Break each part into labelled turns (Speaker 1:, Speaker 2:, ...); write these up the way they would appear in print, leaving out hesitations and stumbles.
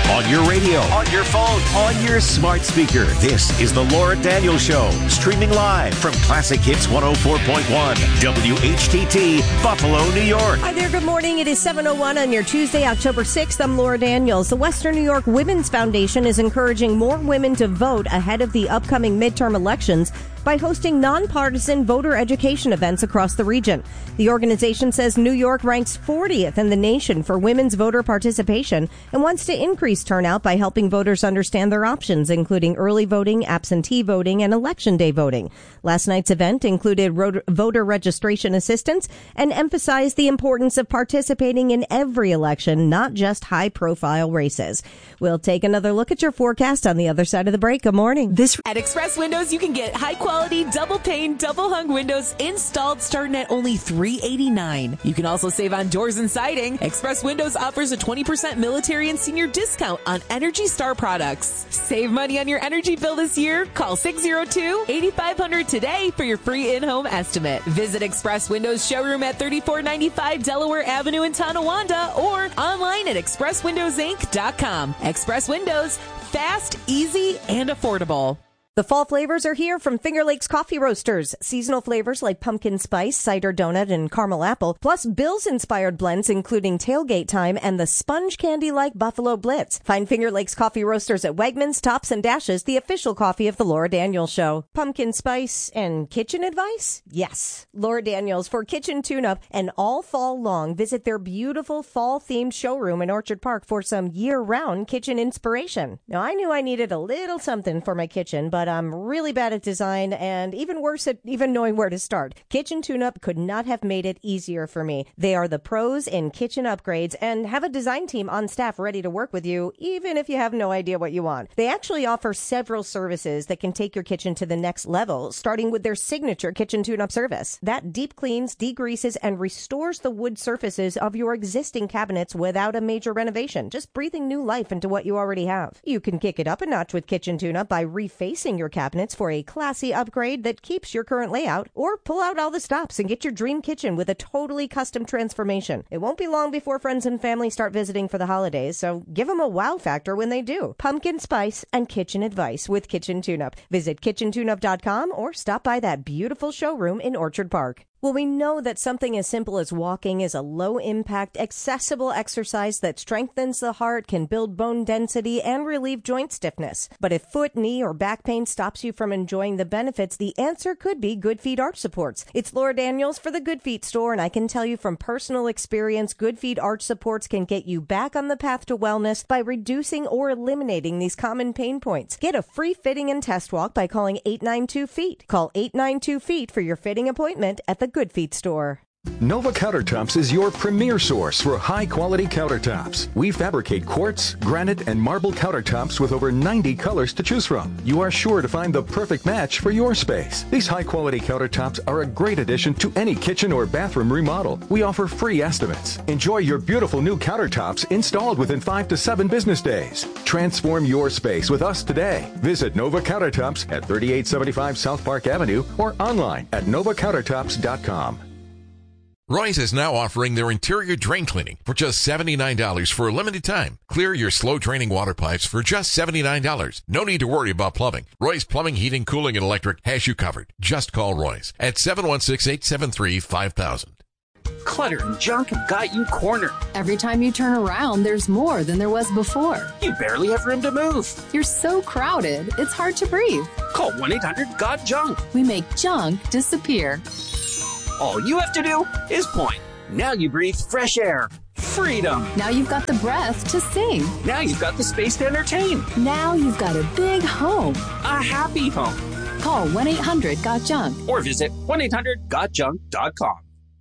Speaker 1: on your radio, on your phone, on your smart speaker. This is the Laura Daniels Show, streaming live from Classic Hits 104.1, WHTT, Buffalo, New York.
Speaker 2: Hi there, good morning. It is 7:01 on your Tuesday, October 6th. I'm Laura Daniels. The Western New York Women's Foundation is encouraging more women to vote ahead of the upcoming midterm elections by hosting nonpartisan voter education events across the region. The organization says New York ranks 40th in the nation for women's voter participation and wants to increase turnout by helping voters understand their options, including early voting, absentee voting, and election day voting. Last night's event included voter registration assistance and emphasized the importance of participating in every election, not just high-profile races. We'll take another look at your forecast on the other side of the break. Good morning.
Speaker 3: At Express Windows, you can get high-quality, double-pane, double-hung windows installed starting at only $389. You can also save on doors and siding. Express Windows offers a 20% military and senior discount on Energy Star products. Save money on your energy bill this year. Call 602-8500 today for your free in-home estimate. Visit Express Windows showroom at 3495 Delaware Avenue in Tonawanda or online at expresswindowsinc.com. Express Windows, fast, easy, and affordable.
Speaker 2: The fall flavors are here from Finger Lakes Coffee Roasters. Seasonal flavors like pumpkin spice, cider donut, and caramel apple, plus Bills-inspired blends including Tailgate Time and the sponge candy-like Buffalo Blitz. Find Finger Lakes Coffee Roasters at Wegmans, Tops, and Dashes, the official coffee of the Laura Daniels Show. Pumpkin spice and kitchen advice? Yes. Laura Daniels for kitchen tune-up, and all fall long, visit their beautiful fall-themed showroom in Orchard Park for some year-round kitchen inspiration. Now, I knew I needed a little something for my kitchen, but I'm really bad at design and even worse at even knowing where to start. Kitchen Tune-Up could not have made it easier for me. They are the pros in kitchen upgrades and have a design team on staff ready to work with you, even if you have no idea what you want. They actually offer several services that can take your kitchen to the next level, starting with their signature Kitchen Tune-Up service. That deep cleans, degreases, and restores the wood surfaces of your existing cabinets without a major renovation, just breathing new life into what you already have. You can kick it up a notch with Kitchen Tune-Up by refacing your cabinets for a classy upgrade that keeps your current layout, or pull out all the stops and get your dream kitchen with a totally custom transformation. It won't be long before friends and family start visiting for the holidays, so give them a wow factor when they do. Pumpkin spice and kitchen advice with Kitchen Tune-Up. Visit kitchentune-up.com or stop by that beautiful showroom in Orchard Park. Well, we know that something as simple as walking is a low-impact, accessible exercise that strengthens the heart, can build bone density, and relieve joint stiffness. But if foot, knee, or back pain stops you from enjoying the benefits, the answer could be Good Feet Arch Supports. It's Laura Daniels for the Good Feet store, and I can tell you from personal experience, Good Feet Arch Supports can get you back on the path to wellness by reducing or eliminating these common pain points. Get a free fitting and test walk by calling 892-FEET. Call 892-FEET for your fitting appointment at the Good Feet store.
Speaker 4: Nova Countertops is your premier source for high-quality countertops. We fabricate quartz, granite, and marble countertops with over 90 colors to choose from. You are sure to find the perfect match for your space. These high-quality countertops are a great addition to any kitchen or bathroom remodel. We offer free estimates. Enjoy your beautiful new countertops installed within 5 to 7 business days. Transform your space with us today. Visit Nova Countertops at 3875 South Park Avenue or online at novacountertops.com.
Speaker 5: Roy's is now offering their interior drain cleaning for just $79 for a limited time. Clear your slow-draining water pipes for just $79. No need to worry about plumbing. Roy's Plumbing, Heating, Cooling, and Electric has you covered. Just call Roy's at 716-873-5000.
Speaker 6: Clutter and junk have got you cornered.
Speaker 7: Every time you turn around, there's more than there was before.
Speaker 6: You barely have room to move.
Speaker 7: You're so crowded, it's hard to breathe.
Speaker 6: Call 1-800-GOT-JUNK.
Speaker 7: We make junk disappear.
Speaker 6: All you have to do is point. Now you breathe fresh air. Freedom.
Speaker 7: Now you've got the breath to sing.
Speaker 6: Now you've got the space to entertain.
Speaker 7: Now you've got a big home.
Speaker 6: A happy home.
Speaker 7: Call 1-800-GOT-JUNK.
Speaker 6: Or visit 1-800-GOTJUNK.com.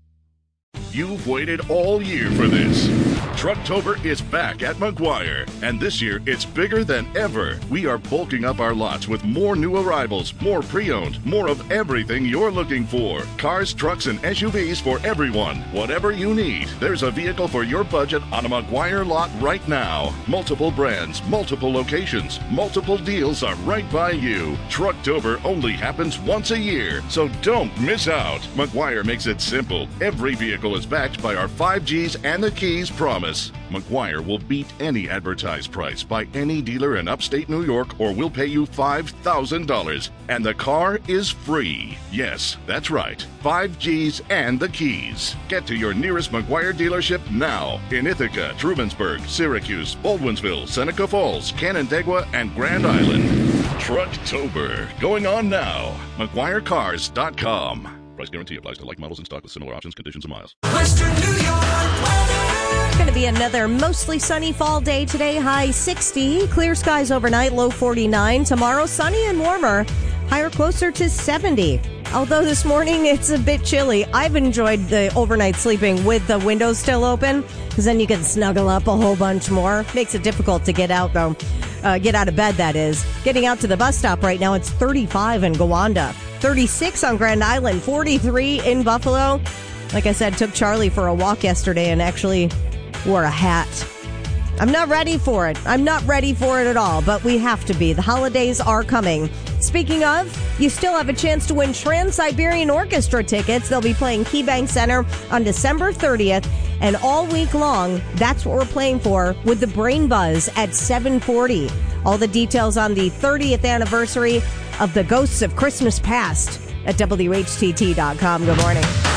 Speaker 8: You've waited all year for this. Trucktober is back at McGuire, and this year it's bigger than ever. We are bulking up our lots with more new arrivals, more pre-owned, more of everything you're looking for. Cars, trucks, and SUVs for everyone. Whatever you need, there's a vehicle for your budget on a McGuire lot right now. Multiple brands, multiple locations, multiple deals are right by you. Trucktober only happens once a year, so don't miss out. McGuire makes it simple. Every vehicle is backed by our 5 Gs and the Keys promise. Indianapolis. McGuire will beat any advertised price by any dealer in upstate New York, or we'll pay you $5,000. And the car is free. Yes, that's right. 5 Gs and the keys. Get to your nearest McGuire dealership now in Ithaca, Trumansburg, Syracuse, Baldwinsville, Seneca Falls, Canandaigua, and Grand Island. Trucktober, going on now. McGuireCars.com. Price guarantee applies to like models in stock with similar options, conditions, and miles.
Speaker 9: Western New York weather.
Speaker 2: It's going to be another mostly sunny fall day today. High 60. Clear skies overnight. Low 49. Tomorrow, sunny and warmer. Higher closer to 70. Although this morning it's a bit chilly. I've enjoyed the overnight sleeping with the windows still open, because then you can snuggle up a whole bunch more. Makes it difficult to get out, though. Get out of bed, that is. Getting out to the bus stop right now, it's 35 in Gowanda. 36 on Grand Island, 43 in Buffalo. Like I said, took Charlie for a walk yesterday and actually wore a hat. I'm not ready for it. I'm not ready for it at all, but we have to be. The holidays are coming. Speaking of, you still have a chance to win Trans-Siberian Orchestra tickets. They'll be playing KeyBank Center on December 30th, and all week long, that's what we're playing for with the Brain Buzz at 7:40. All the details on the 30th anniversary of the Ghosts of Christmas Past at WHTT.com. Good morning.